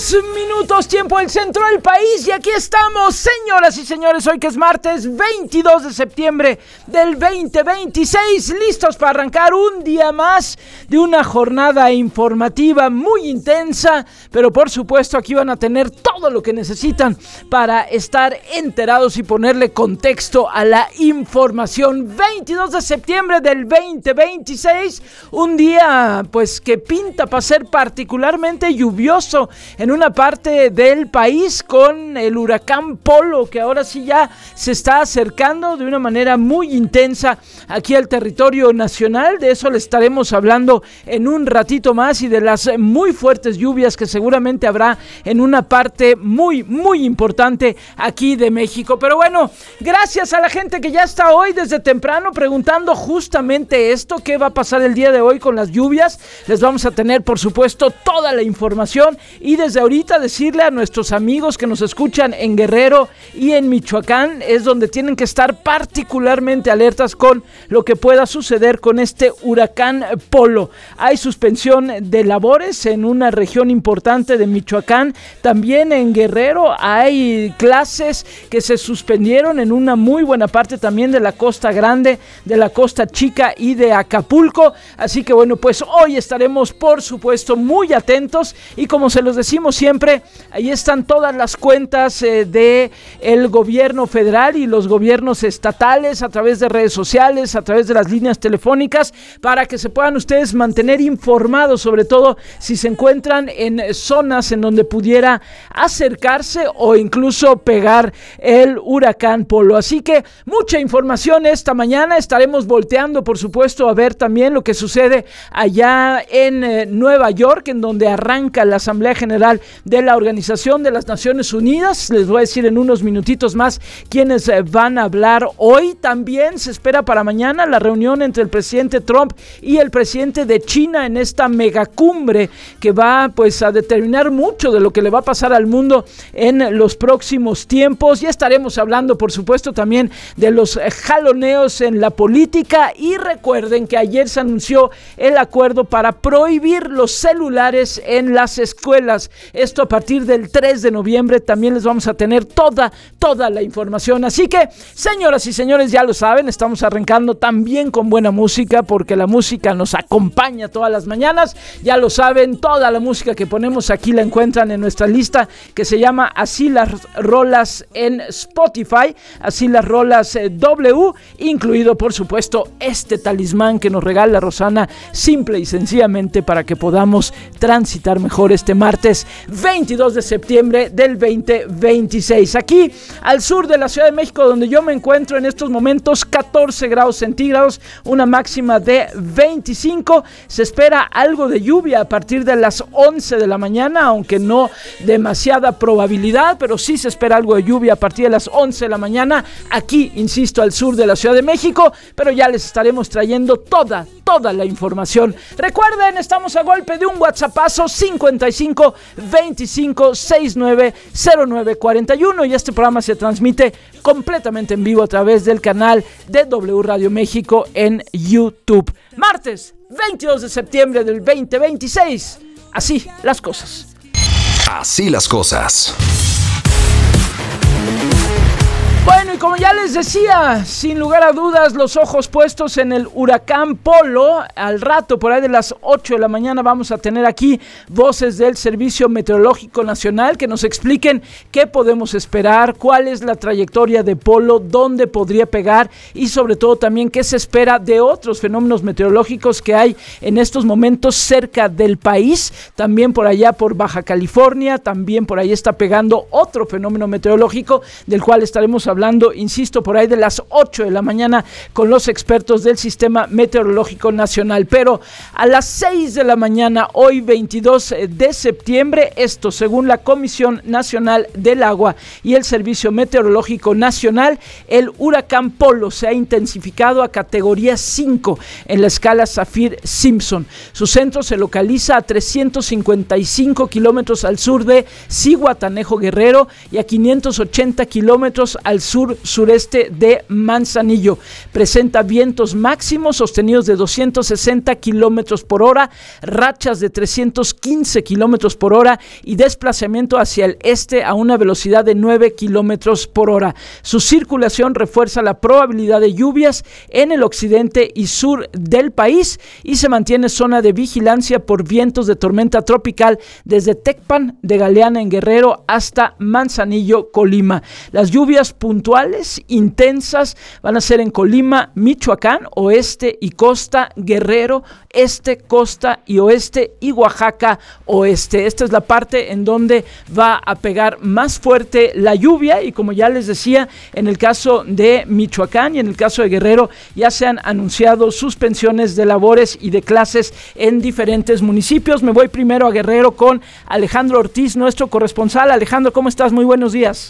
minutos, tiempo del centro del país, y aquí estamos, señoras y señores, hoy que es martes 22 de septiembre del 2026, listos para arrancar un día más de una jornada informativa muy intensa, pero por supuesto aquí van a tener todo lo que necesitan para estar enterados y ponerle contexto a la información. 22 de septiembre del 2026, un día pues que pinta para ser particularmente lluvioso en una parte del país, con el huracán Polo, que ahora sí ya se está acercando de una manera muy intensa aquí al territorio nacional. De eso le estaremos hablando en un ratito más, y de las muy fuertes lluvias que seguramente habrá en una parte muy importante aquí de México. Pero bueno, gracias a la gente que ya está hoy desde temprano preguntando justamente esto: ¿qué va a pasar el día de hoy con las lluvias? Les vamos a tener, por supuesto, toda la información, y desde ahorita decirle a nuestros amigos que nos escuchan en Guerrero y en Michoacán, es donde tienen que estar particularmente alertas con lo que pueda suceder con este huracán Polo. Hay suspensión de labores en una región importante de Michoacán, también en Guerrero hay clases que se suspendieron en una muy buena parte también de la Costa Grande, de la Costa Chica y de Acapulco. Así que bueno, pues hoy estaremos por supuesto muy atentos, y como se los decimos siempre, ahí están todas las cuentas de el gobierno federal y los gobiernos estatales a través de redes sociales, a través de las líneas telefónicas, para que se puedan ustedes mantener informados, sobre todo si se encuentran en zonas en donde pudiera acercarse o incluso pegar el huracán Polo. Así que mucha información esta mañana. Estaremos volteando, por supuesto, a ver también lo que sucede allá en Nueva York, en donde arranca la Asamblea General de la Organización de las Naciones Unidas. Les voy a decir en unos minutitos más quiénes van a hablar hoy. También se espera para mañana la reunión entre el presidente Trump y el presidente de China en esta megacumbre que va pues a determinar mucho de lo que le va a pasar al mundo en los próximos tiempos. Ya estaremos hablando, por supuesto, también de los jaloneos en la política, y recuerden que ayer se anunció el acuerdo para prohibir los celulares en las escuelas. Esto a partir del 3 de noviembre. También les vamos a tener toda la información. Así que, señoras y señores, ya lo saben, estamos arrancando también con buena música, porque la música nos acompaña todas las mañanas. Ya lo saben, toda la música que ponemos aquí la encuentran en nuestra lista que se llama Así las Rolas en Spotify, Así las Rolas W, incluido por supuesto este talismán que nos regala Rosana, simple y sencillamente para que podamos transitar mejor este martes 22 de septiembre del 2026. Aquí al sur de la Ciudad de México, donde yo me encuentro en estos momentos, 14 grados centígrados, una máxima de 25. Se espera algo de lluvia a partir de las 11 de la mañana, aunque no demasiada probabilidad, pero sí se espera algo de lluvia a partir de las 11 de la mañana, aquí, insisto, al sur de la Ciudad de México, pero ya les estaremos trayendo toda la información. Recuerden, estamos a golpe de un WhatsAppazo: 55 25 69 09 41, y este programa se transmite completamente en vivo a través del canal de W Radio México en YouTube. Martes 22 de septiembre del 2026. Así las cosas. Así las cosas. Bueno, y como ya les decía, sin lugar a dudas, los ojos puestos en el huracán Polo. Al rato, por ahí de las 8 de la mañana, vamos a tener aquí voces del Servicio Meteorológico Nacional que nos expliquen qué podemos esperar, cuál es la trayectoria de Polo, dónde podría pegar, y sobre todo también qué se espera de otros fenómenos meteorológicos que hay en estos momentos cerca del país. También por allá por Baja California, también por ahí está pegando otro fenómeno meteorológico del cual estaremos hablando, insisto, por ahí de las 8 de la mañana con los expertos del Sistema Meteorológico Nacional. Pero a las 6 de la mañana, hoy 22 de septiembre, esto según la Comisión Nacional del Agua y el Servicio Meteorológico Nacional, el huracán Polo se ha intensificado a categoría 5 en la escala Saffir-Simpson. Su centro se localiza a 355 kilómetros al sur de Zihuatanejo, Guerrero, y a 580 kilómetros al sur sur-sureste de Manzanillo. Presenta vientos máximos sostenidos de 260 kilómetros por hora, rachas de 315 kilómetros por hora y desplazamiento hacia el este a una velocidad de 9 kilómetros por hora. Su circulación refuerza la probabilidad de lluvias en el occidente y sur del país y se mantiene zona de vigilancia por vientos de tormenta tropical desde Tecpan de Galeana en Guerrero hasta Manzanillo, Colima. Las lluvias puntuales intensas van a ser en Colima, Michoacán, oeste y costa, Guerrero, este, costa y oeste y Oaxaca, oeste. Esta es la parte en donde va a pegar más fuerte la lluvia y como ya les decía, en el caso de Michoacán y en el caso de Guerrero ya se han anunciado suspensiones de labores y de clases en diferentes municipios. Me voy primero a Guerrero con Alejandro Ortiz, nuestro corresponsal. Alejandro, ¿cómo estás? Muy buenos días.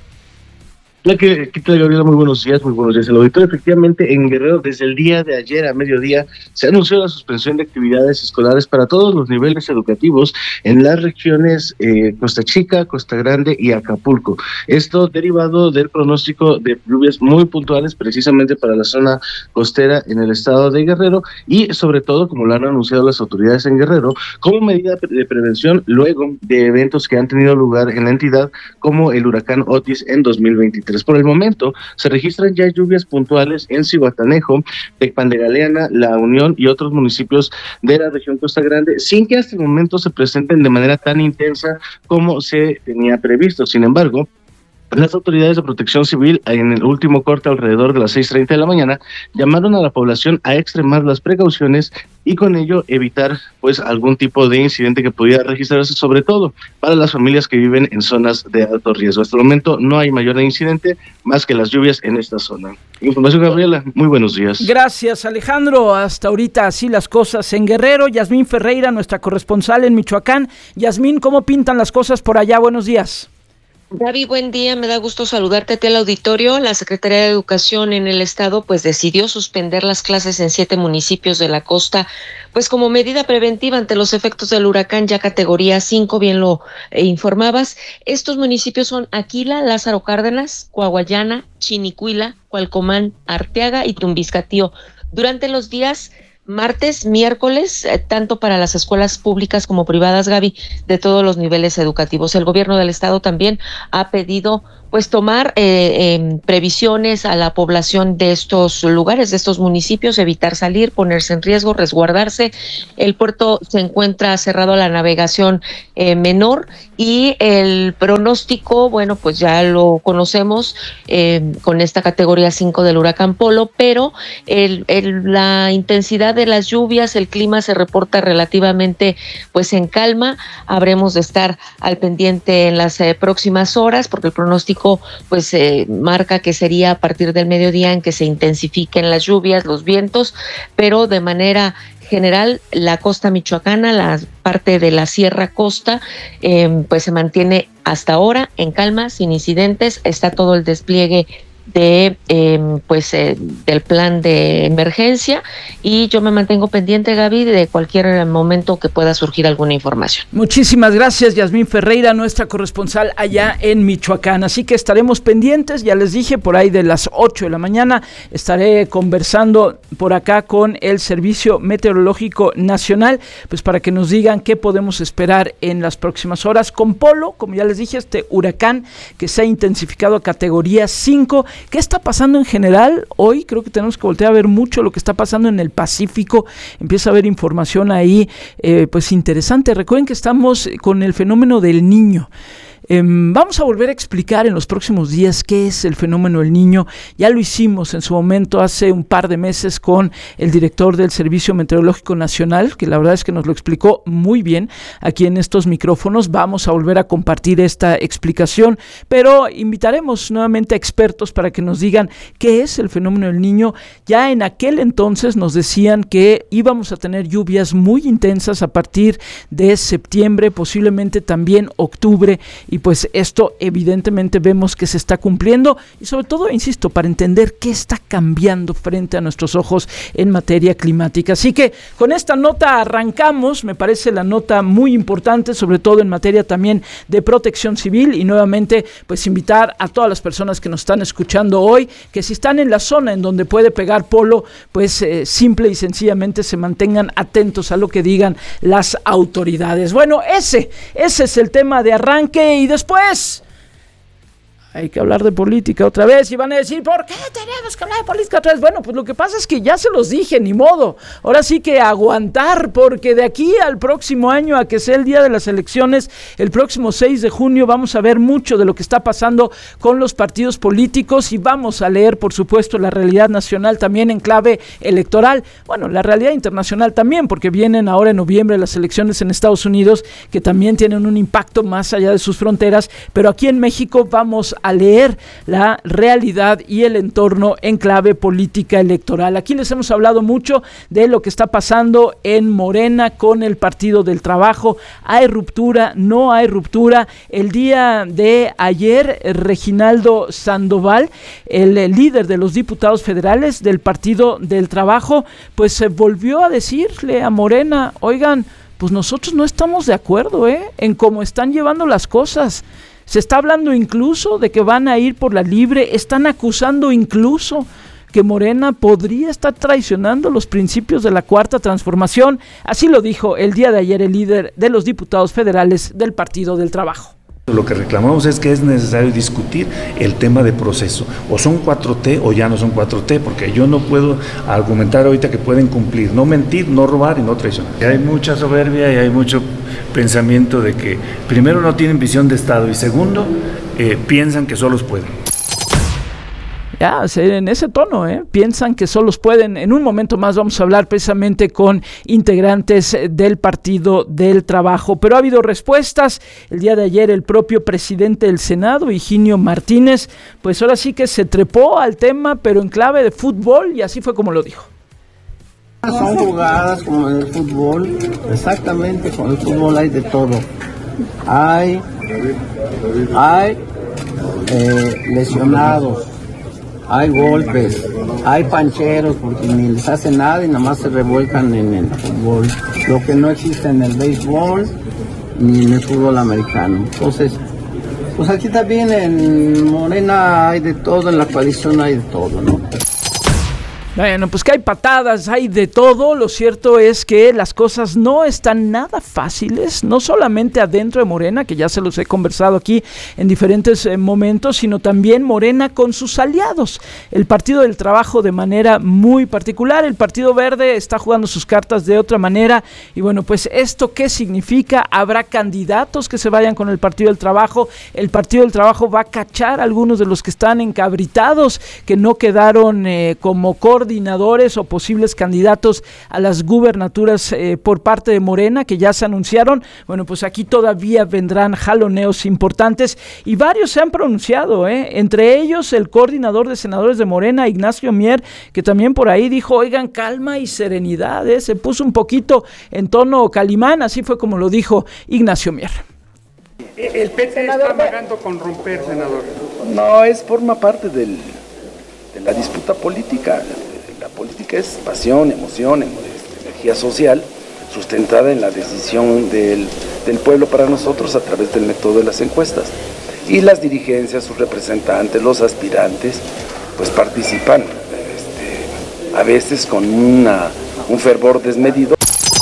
Hola, ¿qué tal, Gabriela? Muy buenos días al auditorio. Efectivamente, en Guerrero, desde el día de ayer a mediodía, se anunció la suspensión de actividades escolares para todos los niveles educativos en las regiones Costa Chica, Costa Grande y Acapulco. Esto derivado del pronóstico de lluvias muy puntuales, precisamente para la zona costera en el estado de Guerrero y, sobre todo, como lo han anunciado las autoridades en Guerrero, como medida de prevención luego de eventos que han tenido lugar en la entidad, como el huracán Otis en 2023. Por el momento, se registran ya lluvias puntuales en Zihuatanejo, Tecpan de Galeana, La Unión y otros municipios de la región Costa Grande, sin que hasta el momento se presenten de manera tan intensa como se tenía previsto. Sin embargo, las autoridades de protección civil en el último corte alrededor de las 6:30 de la mañana llamaron a la población a extremar las precauciones y con ello evitar pues algún tipo de incidente que pudiera registrarse, sobre todo para las familias que viven en zonas de alto riesgo. Hasta el momento no hay mayor incidente más que las lluvias en esta zona. Información, Gabriela, muy buenos días. Gracias, Alejandro. Hasta ahorita así las cosas en Guerrero. Yasmín Ferreira, nuestra corresponsal en Michoacán. Yasmín, ¿cómo pintan las cosas por allá? Buenos días. Gaby, buen día, me da gusto saludarte a ti al auditorio. La Secretaría de Educación en el estado pues decidió suspender las clases en 7 municipios de la costa, pues como medida preventiva ante los efectos del huracán ya categoría 5, bien lo informabas. Estos municipios son Aquila, Lázaro Cárdenas, Coahuayana, Chinicuila, Cualcomán, Arteaga y Tumbiscatío. Durante los días martes, miércoles, tanto para las escuelas públicas como privadas, Gaby, de todos los niveles educativos. El gobierno del estado también ha pedido pues tomar previsiones a la población de estos lugares, de estos municipios, evitar salir, ponerse en riesgo, resguardarse. El puerto se encuentra cerrado a la navegación menor y el pronóstico, bueno, pues ya lo conocemos con esta categoría 5 del huracán Polo, pero la intensidad de las lluvias, el clima se reporta relativamente pues en calma. Habremos de estar al pendiente en las próximas horas porque el pronóstico pues marca que sería a partir del mediodía en que se intensifiquen las lluvias, los vientos, pero de manera general la costa michoacana, la parte de la Sierra Costa, pues se mantiene hasta ahora en calma, sin incidentes. Está todo el despliegue de del plan de emergencia y yo me mantengo pendiente, Gaby, de cualquier momento que pueda surgir alguna información. Muchísimas gracias, Yasmín Ferreira, nuestra corresponsal allá en Michoacán. Así que estaremos pendientes, ya les dije, por ahí de las 8 de la mañana estaré conversando por acá con el Servicio Meteorológico Nacional, pues para que nos digan qué podemos esperar en las próximas horas con Polo, como ya les dije, este huracán que se ha intensificado a categoría 5. ¿Qué está pasando en general? Hoy creo que tenemos que voltear a ver mucho lo que está pasando en el Pacífico. Empieza a haber información ahí pues interesante. Recuerden que estamos con el fenómeno del Niño. Vamos a volver a explicar en los próximos días qué es el fenómeno del Niño. Ya lo hicimos en su momento hace un par de meses con el director del Servicio Meteorológico Nacional, que la verdad es que nos lo explicó muy bien aquí en estos micrófonos. Vamos a volver a compartir esta explicación, pero invitaremos nuevamente a expertos para que nos digan qué es el fenómeno del Niño. Ya en aquel entonces nos decían que íbamos a tener lluvias muy intensas a partir de septiembre, posiblemente también octubre, y y pues esto evidentemente vemos que se está cumpliendo y sobre todo, insisto, para entender qué está cambiando frente a nuestros ojos en materia climática. Así que con esta nota arrancamos, me parece la nota muy importante, sobre todo en materia también de protección civil, y nuevamente pues invitar a todas las personas que nos están escuchando hoy, que si están en la zona en donde puede pegar polo, pues simple y sencillamente se mantengan atentos a lo que digan las autoridades. Bueno, ese es el tema de arranque, y después hay que hablar de política otra vez, y van a decir, ¿por qué tenemos que hablar de política otra vez? Bueno, pues lo que pasa es que ya se los dije, ni modo. Ahora sí que aguantar, porque de aquí al próximo año, a que sea el día de las elecciones, el próximo 6 de junio, vamos a ver mucho de lo que está pasando con los partidos políticos, y vamos a leer, por supuesto, la realidad nacional también en clave electoral. Bueno, la realidad internacional también, porque vienen ahora en noviembre las elecciones en Estados Unidos, que también tienen un impacto más allá de sus fronteras, pero aquí en México vamos a leer la realidad y el entorno en clave política electoral. Aquí les hemos hablado mucho de lo que está pasando en Morena con el Partido del Trabajo. ¿Hay ruptura? ¿No hay ruptura? El día de ayer, Reginaldo Sandoval, el líder de los diputados federales del Partido del Trabajo, pues se volvió a decirle a Morena, oigan, pues nosotros no estamos de acuerdo en cómo están llevando las cosas. Se está hablando incluso de que van a ir por la libre, están acusando incluso que Morena podría estar traicionando los principios de la Cuarta Transformación. Así lo dijo el día de ayer el líder de los diputados federales del Partido del Trabajo. Lo que reclamamos es que es necesario discutir el tema de proceso. O son 4T o ya no son 4T, porque yo no puedo argumentar ahorita que pueden cumplir, no mentir, no robar y no traicionar. Hay mucha soberbia y hay mucho pensamiento de que primero no tienen visión de Estado y segundo piensan que solos pueden. Ya, en ese tono, piensan que solos pueden. En un momento más vamos a hablar precisamente con integrantes del Partido del Trabajo, pero ha habido respuestas. El día de ayer el propio presidente del Senado, Higinio Martínez, pues ahora sí que se trepó al tema, pero en clave de fútbol, y así fue como lo dijo. Son jugadas como en el fútbol, exactamente, con el fútbol hay de todo. Hay lesionados, hay golpes, hay pancheros porque ni les hace nada y nada más se revuelcan en el fútbol. Lo que no existe en el béisbol ni en el fútbol americano. Entonces, pues aquí también en Morena hay de todo, en la coalición hay de todo, ¿no? Bueno, pues que hay patadas, hay de todo. Lo cierto es que las cosas no están nada fáciles, no solamente adentro de Morena, que ya se los he conversado aquí en diferentes momentos, sino también Morena con sus aliados. El Partido del Trabajo de manera muy particular, el Partido Verde está jugando sus cartas de otra manera. Y bueno, pues ¿esto qué significa? Habrá candidatos que se vayan con el Partido del Trabajo. El Partido del Trabajo va a cachar a algunos de los que están encabritados, que no quedaron como coordinadores o posibles candidatos a las gubernaturas por parte de Morena, que ya se anunciaron. Bueno, pues aquí todavía vendrán jaloneos importantes y varios se han pronunciado, entre ellos el coordinador de senadores de Morena, Ignacio Mier, que también por ahí dijo, oigan, calma y serenidad, se puso un poquito en tono Calimán, así fue como lo dijo Ignacio Mier. El PT está amagando con romper, senador. No, forma parte de la disputa política. La política es pasión, emoción, energía social, sustentada en la decisión del pueblo para nosotros a través del método de las encuestas. Y las dirigencias, sus representantes, los aspirantes, pues participan a veces con un fervor desmedido.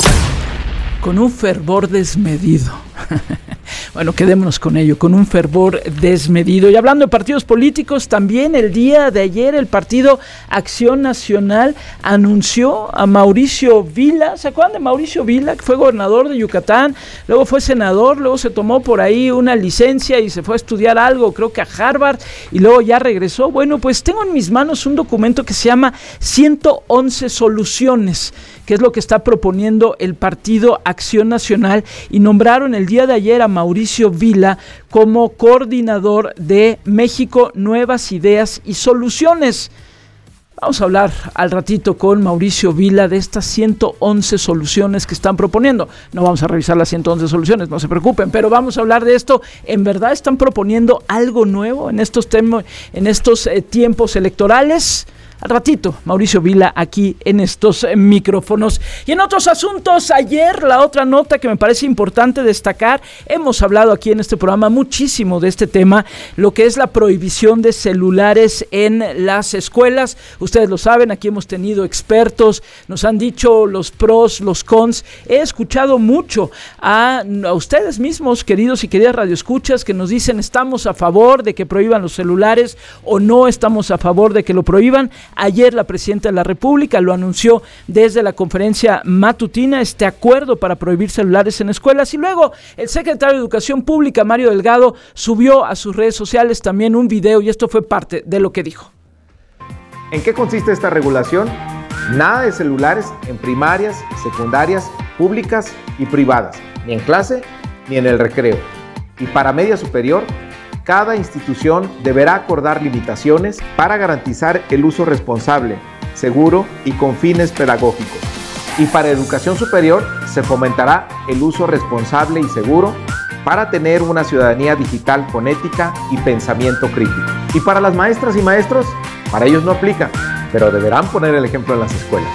Con un fervor desmedido. Bueno, quedémonos con ello, con un fervor desmedido. Y hablando de partidos políticos, también el día de ayer el Partido Acción Nacional anunció a Mauricio Vila. ¿Se acuerdan de Mauricio Vila, que fue gobernador de Yucatán? Luego fue senador, luego se tomó por ahí una licencia y se fue a estudiar algo, creo que a Harvard, y luego ya regresó. Bueno, pues tengo en mis manos un documento que se llama 111 soluciones, que es lo que está proponiendo el Partido Acción Nacional, y nombraron el día de ayer a Mauricio Vila como coordinador de México Nuevas Ideas y Soluciones. Vamos a hablar al ratito con Mauricio Vila de estas 111 soluciones que están proponiendo. No vamos a revisar las 111 soluciones, no se preocupen, pero vamos a hablar de esto. ¿En verdad están proponiendo algo nuevo en estos tiempos electorales? Al ratito, Mauricio Vila aquí en estos micrófonos. Y en otros asuntos, ayer la otra nota que me parece importante destacar, hemos hablado aquí en este programa muchísimo de este tema, lo que es la prohibición de celulares en las escuelas. Ustedes lo saben, aquí hemos tenido expertos, nos han dicho los pros, los cons. He escuchado mucho a ustedes mismos, queridos y queridas radioescuchas, que nos dicen estamos a favor de que prohíban los celulares o no estamos a favor de que lo prohíban. Ayer la presidenta de la República lo anunció desde la conferencia matutina, este acuerdo para prohibir celulares en escuelas, y luego el secretario de Educación Pública, Mario Delgado, subió a sus redes sociales también un video y esto fue parte de lo que dijo. ¿En qué consiste esta regulación? Nada de celulares en primarias, secundarias, públicas y privadas, ni en clase ni en el recreo. Y para media superior, cada institución deberá acordar limitaciones para garantizar el uso responsable, seguro y con fines pedagógicos. Y para educación superior se fomentará el uso responsable y seguro para tener una ciudadanía digital con ética y pensamiento crítico. Y para las maestras y maestros, para ellos no aplica, pero deberán poner el ejemplo en las escuelas.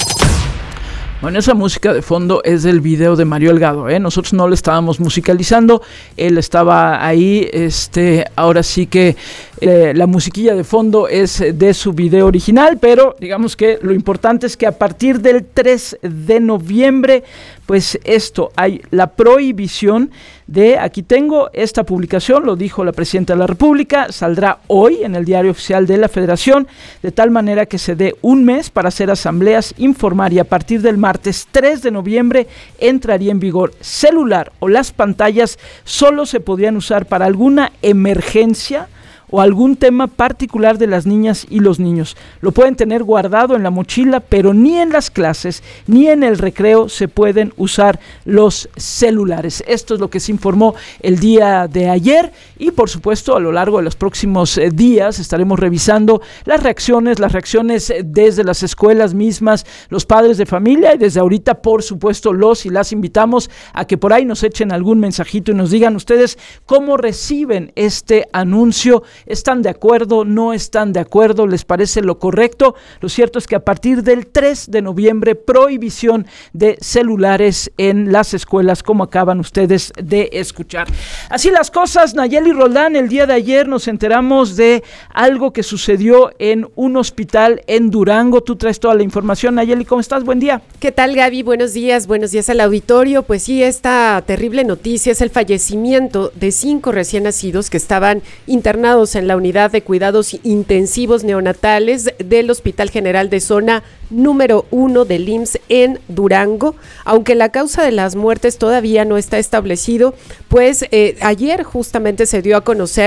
Bueno, esa música de fondo es del video de Mario Delgado, nosotros no lo estábamos musicalizando, él estaba ahí, ahora sí que la musiquilla de fondo es de su video original, pero digamos que lo importante es que a partir del 3 de noviembre, pues hay la prohibición de, aquí tengo esta publicación, lo dijo la presidenta de la República, saldrá hoy en el Diario Oficial de la Federación, de tal manera que se dé un mes para hacer asambleas, informar, y a partir del martes 3 de noviembre entraría en vigor. Celular o las pantallas solo se podrían usar para alguna emergencia o algún tema particular de las niñas y los niños. Lo pueden tener guardado en la mochila, pero ni en las clases ni en el recreo se pueden usar los celulares. Esto es lo que se informó el día de ayer y por supuesto a lo largo de los próximos días estaremos revisando las reacciones desde las escuelas mismas, los padres de familia, y desde ahorita por supuesto los y las invitamos a que por ahí nos echen algún mensajito y nos digan ustedes cómo reciben este anuncio. ¿Están de acuerdo? ¿No están de acuerdo? ¿Les parece lo correcto? Lo cierto es que a partir del 3 de noviembre, prohibición de celulares en las escuelas, como acaban ustedes de escuchar. Así las cosas, Nayeli Roldán, el día de ayer nos enteramos de algo que sucedió en un hospital en Durango. Tú traes toda la información, Nayeli, ¿cómo estás? Buen día. ¿Qué tal, Gaby? Buenos días al auditorio. Pues sí, esta terrible noticia es el fallecimiento de 5 recién nacidos que estaban internados en la unidad de cuidados intensivos neonatales del Hospital General de Zona número 1 del IMSS en Durango. Aunque la causa de las muertes todavía no está establecido, pues ayer justamente se dio a conocer